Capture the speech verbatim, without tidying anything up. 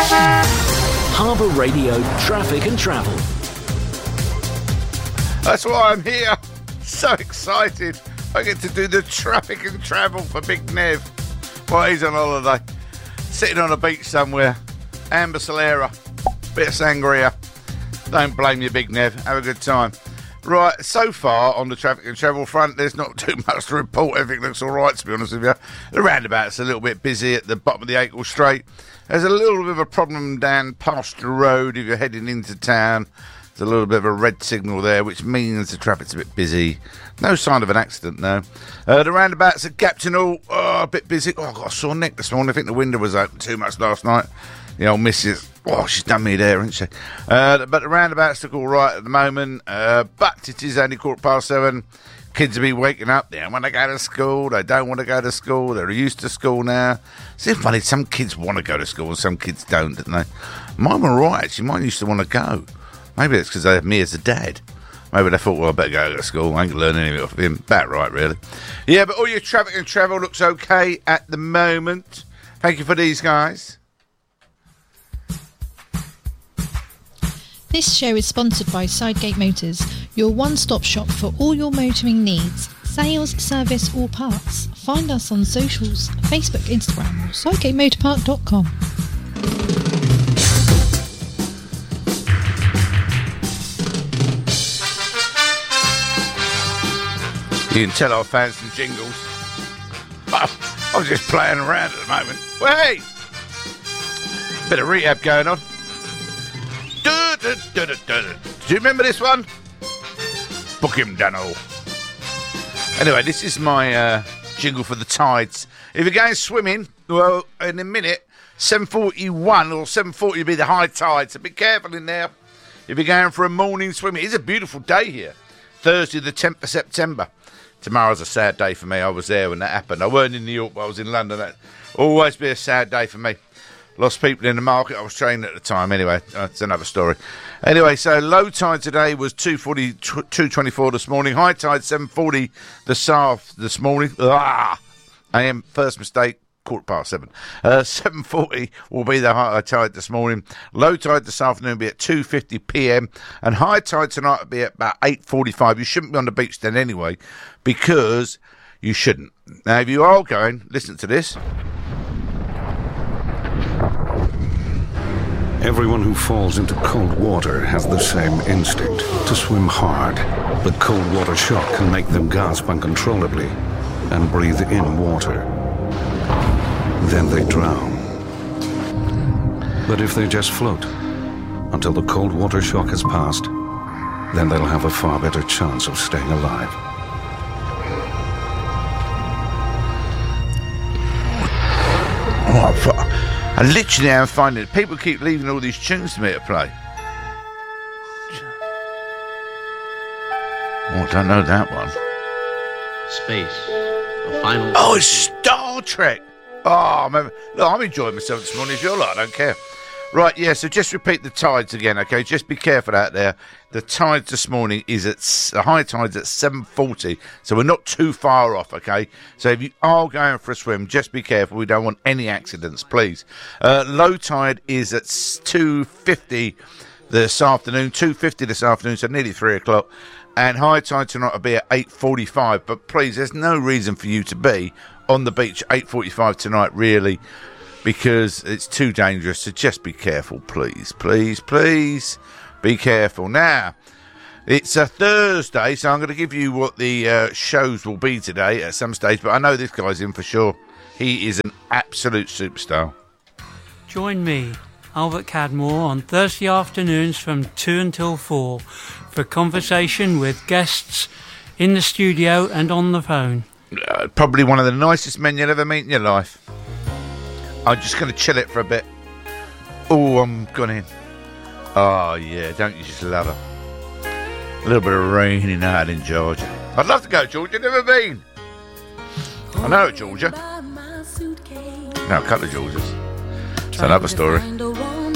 Harbour Radio Traffic and Travel. That's why I'm here. So excited. I get to do the traffic and travel for Big Nev while he's on holiday. Sitting on a beach somewhere. Amber Solera. Bit of sangria. Don't blame you, Big Nev. Have a good time. Right, so far on the traffic and travel front, there's not too much to report. Everything looks all right, to be honest with you. The roundabout's a little bit busy at the bottom of the Acle Straight. There's a little bit of a problem down Pasture Road if you're heading into town. There's a little bit of a red signal there, which means the traffic's a bit busy. No sign of an accident, though. Uh, the roundabouts at Captain Hall, oh, a bit busy. Oh, I got a sore neck this morning. I think the window was open too much last night. The old missus, oh, she's done me there, hasn't she? Uh, but the roundabouts look all right at the moment. Uh, but it is only quarter past seven. Kids will be waking up. They don't want to go to school. They don't want to go to school. They're used to school now. It's funny. Some kids want to go to school and some kids don't, don't they? Mine were right, actually. Mine used to want to go. Maybe it's because they have me as a dad. Maybe they thought, well, I better go to school. I ain't going to learn anything off him. About right, really. Yeah, but all your traffic and travel looks okay at the moment. Thank you for these guys. This show is sponsored by Sidegate Motors, your one-stop shop for all your motoring needs, sales, service or parts. Find us on socials, Facebook, Instagram or sidegate motor park dot com. You can tell our fans some jingles. I'm just playing around at the moment. Well, hey! Bit of rehab going on. Do, do, do, do, do. Do you remember this one? Book him, Dano. Anyway, this is my uh, jingle for the tides. If you're going swimming, well, in a minute, seven forty-one or seven forty will be the high tide, so be careful in there. If you're going for a morning swim, it is a beautiful day here. Thursday, the tenth of September. Tomorrow's a sad day for me. I was there when that happened. I weren't in New York, but I was in London. That always be a sad day for me. Lost people in the market. I was training at the time. Anyway, that's another story. Anyway, so low tide today was two forty, two twenty-four this morning. High tide seven forty this, af- this morning. Ah, I am first mistake. Quarter past seven. Uh, seven forty will be the high tide this morning. Low tide this afternoon will be at two fifty p.m. and high tide tonight will be at about eight forty-five. You shouldn't be on the beach then anyway, because you shouldn't. Now, if you are going, listen to this. Everyone who falls into cold water has the same instinct, to swim hard. The cold water shock can make them gasp uncontrollably and breathe in water. Then they drown. But if they just float until the cold water shock has passed, then they'll have a far better chance of staying alive. Oh, fuck. I literally am finding it. People keep leaving all these tunes to me to play. Oh, I don't know that one. Space, the final. Oh, it's Star Trek. Oh, man. Look, I'm enjoying myself this morning. If you're like, I don't care. Right, yeah, so just repeat the tides again, okay? Just be careful out there. The tides this morning is at, the high tide's at seven forty, so we're not too far off, okay? So if you are going for a swim, just be careful. We don't want any accidents, please. Uh, low tide is at two fifty this afternoon, two fifty this afternoon, so nearly three o'clock. And high tide tonight will be at eight forty-five, but please, there's no reason for you to be on the beach at eight forty-five tonight, really, because it's too dangerous, so just be careful, please, please, please be careful. Now, it's a Thursday, so I'm going to give you what the uh, shows will be today at some stage, but I know this guy's in for sure. He is an absolute superstar. Join me, Albert Cadmore, on Thursday afternoons from two until four for conversation with guests in the studio and on the phone. Uh, probably one of the nicest men you'll ever meet in your life. I'm just going to chill it for a bit. Oh, I'm going in. Oh, yeah, don't you just love it? A little bit of rain in out in Georgia. I'd love to go to Georgia, never been. I know Georgia. No, a couple of Georgias. It's another story.